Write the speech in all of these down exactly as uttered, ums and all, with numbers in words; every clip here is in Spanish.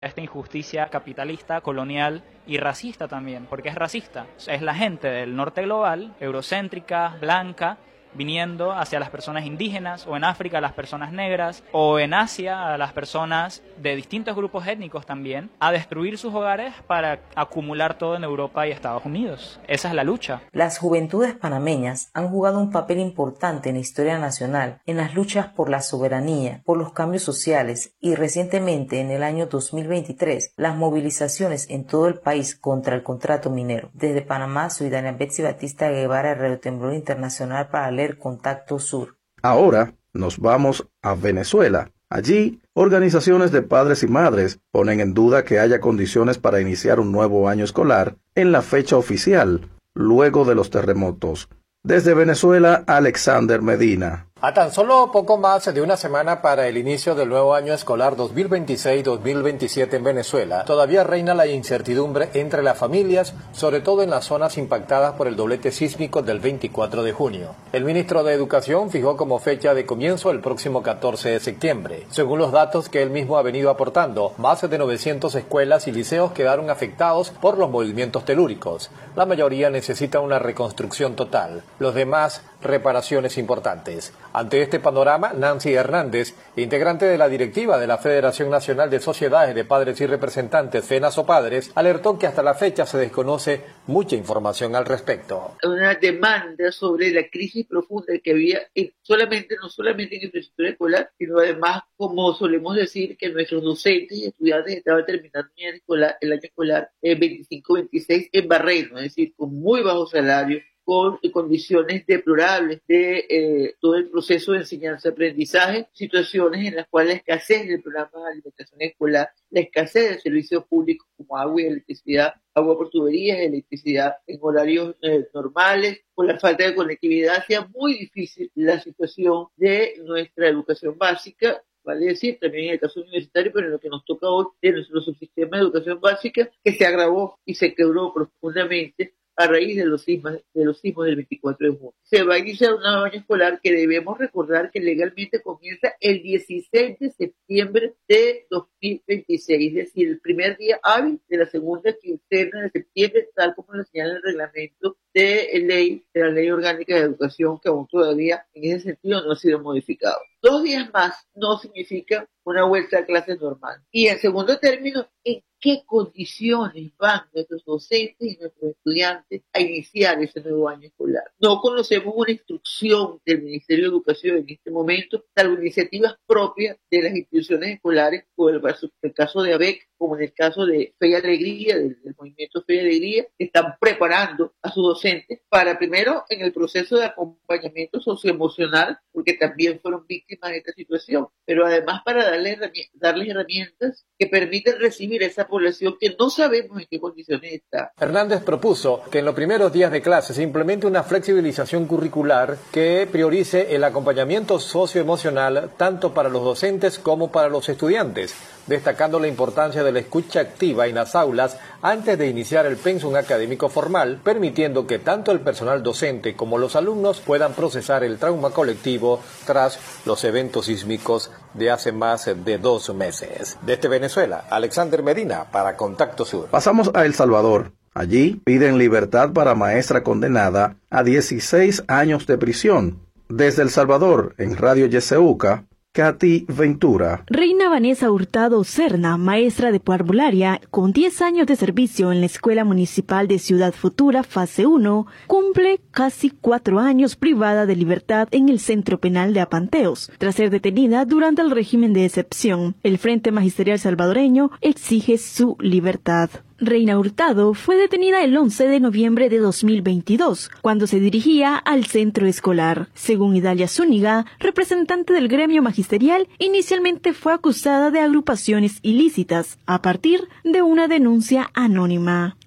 esta injusticia capitalista, colonial y racista también, porque es racista. Es la gente del norte global, eurocéntrica, blanca, viniendo hacia las personas indígenas, o en África a las personas negras, o en Asia a las personas de distintos grupos étnicos también, a destruir sus hogares para acumular todo en Europa y Estados Unidos. Esa es la lucha. Las juventudes panameñas han jugado un papel importante en la historia nacional, en las luchas por la soberanía, por los cambios sociales y recientemente en el año dos mil veintitrés, las movilizaciones en todo el país contra el contrato minero. Desde Panamá, soy Dania Betsy Batista Guevara, Radio Temblor Internacional para leer Contacto Sur. Ahora nos vamos a Venezuela. Allí, organizaciones de padres y madres ponen en duda que haya condiciones para iniciar un nuevo año escolar en la fecha oficial, luego de los terremotos. Desde Venezuela, Alexander Medina. A tan solo poco más de una semana para el inicio del nuevo año escolar dos mil veintiséis dos mil veintisiete en Venezuela, todavía reina la incertidumbre entre las familias, sobre todo en las zonas impactadas por el doblete sísmico del veinticuatro de junio. El ministro de Educación fijó como fecha de comienzo el próximo catorce de septiembre. Según los datos que él mismo ha venido aportando, más de novecientas escuelas y liceos quedaron afectados por los movimientos telúricos. La mayoría necesita una reconstrucción total, los demás reparaciones importantes. Ante este panorama, Nancy Hernández, integrante de la directiva de la Federación Nacional de Sociedades de Padres y Representantes FENASOPADRES, alertó que hasta la fecha se desconoce mucha información al respecto. Una demanda sobre la crisis profunda que había en solamente, no solamente en infraestructura escolar, sino además, como solemos decir, que nuestros docentes y estudiantes estaban terminando el año escolar, el año escolar eh, veinticinco veintiséis en barreno, es decir, con muy bajos salarios, con condiciones deplorables de eh, todo el proceso de enseñanza-aprendizaje, situaciones en las cuales la escasez del programa de alimentación escolar, la escasez de servicios públicos como agua y electricidad, agua por tuberías, electricidad en horarios eh, normales, por la falta de conectividad, hacía muy difícil la situación de nuestra educación básica, vale decir, también en el caso universitario, pero en lo que nos toca hoy de nuestro subsistema de educación básica, que se agravó y se quebró profundamente a raíz de los sismos, de los sismos del veinticuatro de junio. Se va a iniciar un nuevo año escolar que debemos recordar que legalmente comienza el dieciséis de septiembre de dos mil veintiséis, es decir, el primer día hábil de la segunda quincena de septiembre, tal como lo señala el reglamento de ley, de la Ley Orgánica de Educación, que aún todavía en ese sentido no ha sido modificado. Dos días más no significa una vuelta a clases normal. Y en segundo término, ¿en qué condiciones van nuestros docentes y nuestros estudiantes a iniciar ese nuevo año escolar? No conocemos una instrucción del Ministerio de Educación en este momento, salvo iniciativas propias de las instituciones escolares, como el, el caso de A B E C, como en el caso de Fe y Alegría, del, del movimiento Fe y Alegría, que están preparando a sus docentes para primero en el proceso de acompañamiento socioemocional, porque también fueron víctimas de esta situación, pero además para darles herramientas, darles herramientas que permitan recibir a esa población que no sabemos en qué condiciones está. Hernández propuso que en los primeros días de clase se implemente una flexibilización curricular que priorice el acompañamiento socioemocional tanto para los docentes como para los estudiantes, destacando la importancia de la escucha activa en las aulas antes de iniciar el pensum académico formal, permitiendo que tanto el personal docente como los alumnos puedan procesar el trauma colectivo tras los eventos sísmicos de hace más de dos meses. Desde Venezuela, Alexander Medina para Contacto Sur. Pasamos a El Salvador. Allí piden libertad para maestra condenada a dieciséis años de prisión. Desde El Salvador, en Radio Yeseuca, Katy Ventura. Reina Vanessa Hurtado Serna, maestra de parvularia, con diez años de servicio en la Escuela Municipal de Ciudad Futura, fase uno, cumple casi cuatro años privada de libertad en el Centro Penal de Apanteos, tras ser detenida durante el régimen de excepción. El Frente Magisterial Salvadoreño exige su libertad. Reina Hurtado fue detenida el once de noviembre de dos mil veintidós, cuando se dirigía al centro escolar. Según Idalia Zúñiga, representante del gremio magisterial, inicialmente fue acusada de agrupaciones ilícitas a partir de una denuncia anónima.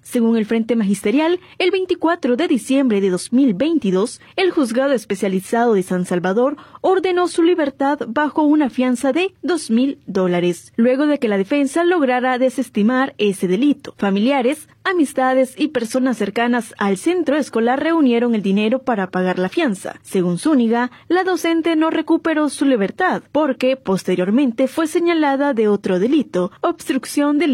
Según el Frente Magisterial, el veinticuatro de diciembre de dos mil veintidós, el Juzgado Especializado de San Salvador ordenó su libertad bajo una fianza de dos mil dólares, luego de que la defensa lograra desestimar ese delito. Familiares, amistades y personas cercanas al centro escolar reunieron el dinero para pagar la fianza. Según Zúñiga, la docente no recuperó su libertad porque posteriormente fue señalada de otro delito, obstrucción del